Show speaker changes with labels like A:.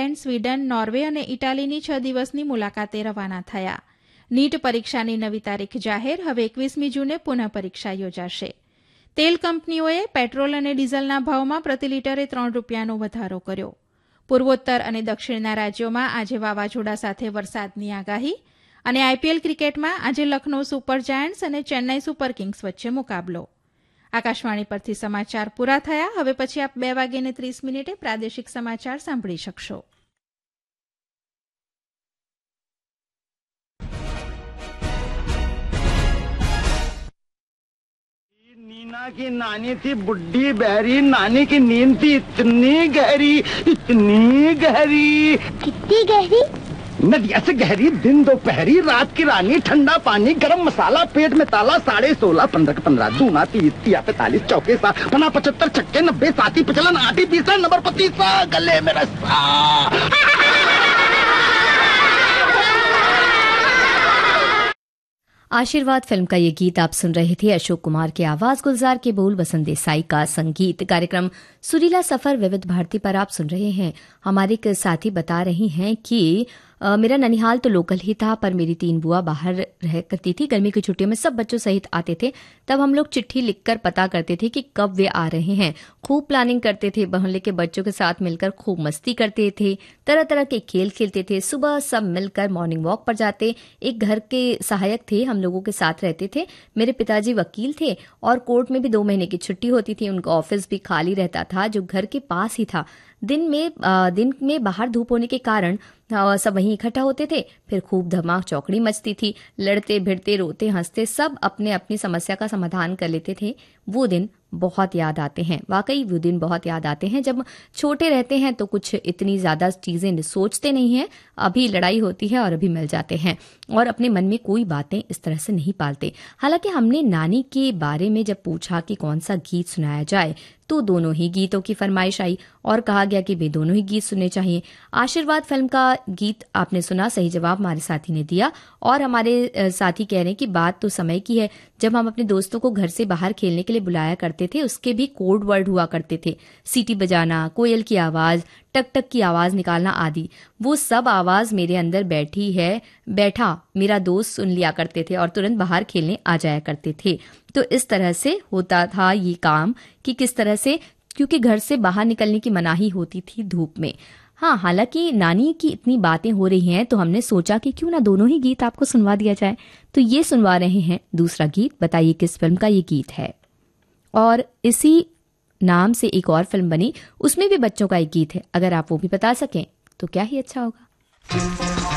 A: England, Sweden, Norway અને ઇટાલીની 6 દિવસની મુલાકાતે રવાના થયા. નીટ પરીક્ષાની નવી તારીખ જાહેર. હવે 21મી જૂને પુનઃ પરીક્ષા યોજાશે. તેલ કંપનીઓએ પેટ્રોલ અને ડીઝલના ભાવમાં પ્રતિ લીટરે 3 રૂપિયાનો વધારો કર્યો. પૂર્વોત્તર અને દક્ષિણના રાજ્યોમાં આજે વાવાઝોડા સાથે વરસાદની આગાહી. અને આઈપીએલ ક્રિકેટમાં આજે લખનૌ સુપર જાયન્ટ્સ અને ચેન્નાઈ સુપર કિંગ્સ વચ્ચે મુકાબલો. આકાશવાણી પરથી સમાચાર પૂરા થયા. હવે પછી આપ 2:30 પ્રાદેશિક સમાચાર સાંભળી શકશો.
B: नीना की नानी थी बुड्ढी बहरी, नानी की नींद थी इतनी गहरी
C: कितनी गहरी?
B: नदिया से गहरी, दिन दोपहरी, रात की रानी, ठंडा पानी, गरम मसाला, पेट में ताला, 16.5, 15 15, दूना 30, 45, चौके 50, 75, छक्के 90, 7 55, 8 20, नंबर 25, गले में रस्सा.
D: आशीर्वाद फिल्म का ये गीत आप सुन रहे थे. अशोक कुमार की आवाज, गुलजार के बोल, वसंत देसाई का संगीत. कार्यक्रम सुरीला सफर विविध भारती पर आप सुन रहे हैं. हमारे एक साथी बता रही हैं कि मेरा ननिहाल तो लोकल ही था, पर मेरी 3 बुआ बाहर रह करती थी. गर्मी की छुट्टियों में सब बच्चों सहित आते थे. तब हम लोग चिट्ठी लिखकर पता करते थे कि कब वे आ रहे हैं. खूब प्लानिंग करते थे. मोहल्ले के बच्चों के साथ मिलकर खूब मस्ती करते थे. तरह तरह के खेल खेलते थे. सुबह सब मिलकर मॉर्निंग वॉक पर जाते. एक घर के सहायक थे, हम लोगों के साथ रहते थे. मेरे पिताजी वकील थे और कोर्ट में भी 2 महीने की छुट्टी होती थी. उनका ऑफिस भी खाली रहता था, जो घर के पास ही था. दिन में बाहर धूप होने के कारण सब वहीं इकट्ठा होते थे. फिर खूब धमाक चौकड़ी मचती थी. लड़ते भिड़ते, रोते हंसते सब अपने अपनी समस्या का समाधान कर लेते थे. वो दिन बहुत याद आते हैं. वाकई वो दिन बहुत याद आते हैं. जब छोटे रहते हैं तो कुछ इतनी ज्यादा चीजें सोचते नहीं हैं. अभी लड़ाई होती है और अभी मिल जाते हैं और अपने मन में कोई बातें इस तरह से नहीं पालते. हालांकि हमने नानी के बारे में जब पूछा कि कौन सा गीत सुनाया जाए तो दोनों ही गीतों की फरमाइश आई और कहा गया कि वे दोनों ही गीत सुनने चाहिए. आशीर्वाद फिल्म का गीत आपने सुना, सही जवाब हमारे साथी ने दिया. और हमारे साथी कह रहे हैं कि बात तो समय की है जब हम अपने दोस्तों को घर से बाहर खेलने के लिए बुलाया करते थे. उसके भी कोड वर्ड हुआ करते थे. सीटी बजाना, कोयल की आवाज, टक टक की आवाज निकालना आदि. वो सब आवाज मेरे अंदर बैठा मेरा दोस्त सुन लिया करते थे और तुरंत बाहर खेलने आ जाया करते थे. तो इस तरह से होता था ये काम कि किस तरह से, क्योंकि घर से बाहर निकलने की मनाही होती थी धूप में. हाँ, हालांकि नानी की इतनी बातें हो रही हैं तो हमने सोचा कि क्यों ना दोनों ही गीत आपको सुनवा दिया जाए. तो ये सुनवा रहे हैं दूसरा गीत. बताइए किस फिल्म का ये गीत है. और इसी नाम से एक और फिल्म बनी, उसमें भी बच्चों का एक गीत है. अगर आप वो भी बता सकें तो क्या ही अच्छा होगा.